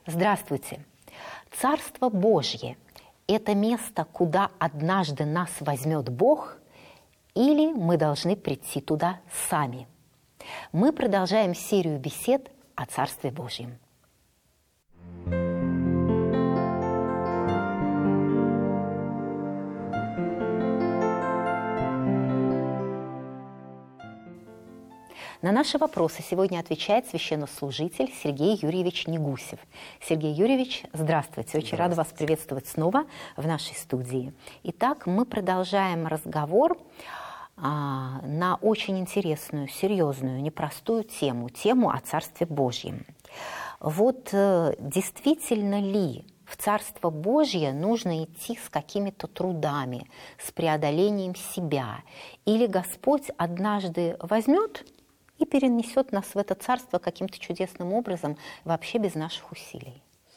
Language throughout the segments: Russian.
Здравствуйте! Царство Божье – это место, куда однажды нас возьмет Бог, или мы должны прийти туда сами? Мы продолжаем серию бесед о Царстве Божьем. На наши вопросы сегодня отвечает священнослужитель Сергей Юрьевич Негусев. Сергей Юрьевич, здравствуйте. Очень рада вас приветствовать снова в нашей студии. Итак, мы продолжаем разговор на очень интересную, серьезную, непростую тему о Царстве Божьем. Вот действительно ли в Царство Божье нужно идти с какими-то трудами, с преодолением себя? Или Господь однажды возьмет и перенесет нас в это царство каким-то чудесным образом, вообще без наших усилий?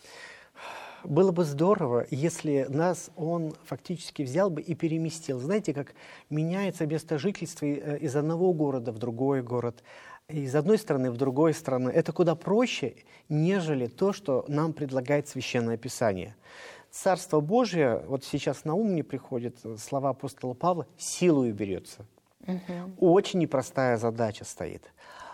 Было бы здорово, если нас Он фактически взял бы и переместил. Знаете, как меняется место жительства из одного города в другой город, из одной страны в другую страну. Это куда проще, нежели то, что нам предлагает Священное Писание. Царство Божие, вот сейчас на ум мне приходят слова апостола Павла, силою берется. Очень непростая задача стоит.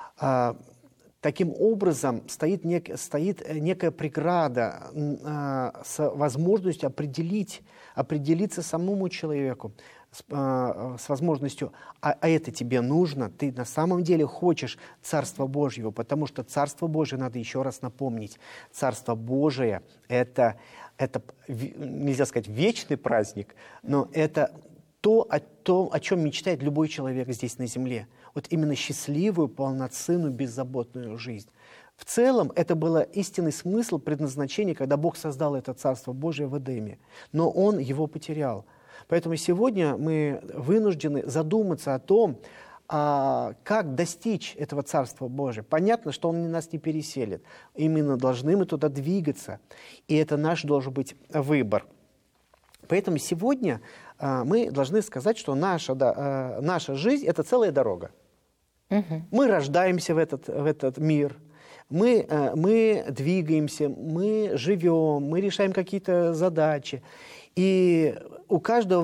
Таким образом, стоит некая преграда с возможностью определиться самому человеку, с возможностью, а это тебе нужно, ты на самом деле хочешь Царства Божьего, потому что Царство Божие, надо еще раз напомнить, Царство Божие – это нельзя сказать вечный праздник, но это то, о чем мечтает любой человек здесь на земле. Вот именно счастливую, полноценную, беззаботную жизнь. В целом, это был истинный смысл предназначения, когда Бог создал это Царство Божие в Эдеме. Но Он его потерял. Поэтому сегодня мы вынуждены задуматься о том, как достичь этого Царства Божия. Понятно, что Он нас не переселит. Именно должны мы туда двигаться. И это наш должен быть выбор. Поэтому сегодня мы должны сказать, что наша жизнь – это целая дорога. Мы рождаемся в этот мир, мы двигаемся, мы живем, мы решаем какие-то задачи. И у каждого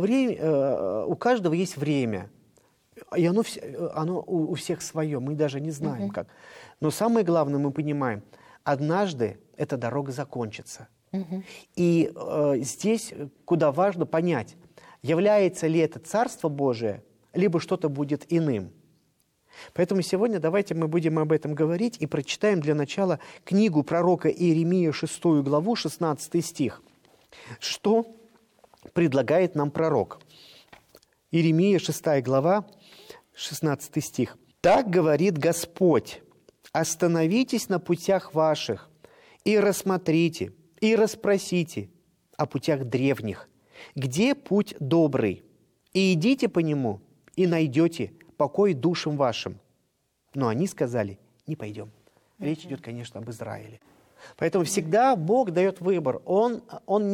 есть время. И оно у всех свое, мы даже не знаем как. Но самое главное, мы понимаем, однажды эта дорога закончится. И здесь куда важно понять, является ли это Царство Божие, либо что-то будет иным. Поэтому сегодня давайте мы будем об этом говорить и прочитаем для начала книгу пророка Иеремии, 6 главу, 16 стих. Что предлагает нам пророк? Иеремия, 6 глава, 16 стих. «Так говорит Господь, остановитесь на путях ваших и рассмотрите, и расспросите о путях древних, где путь добрый, и идите по нему, и найдете покой душам вашим». Но они сказали: не пойдем. Речь идет, конечно, об Израиле. Поэтому всегда Бог дает выбор. Он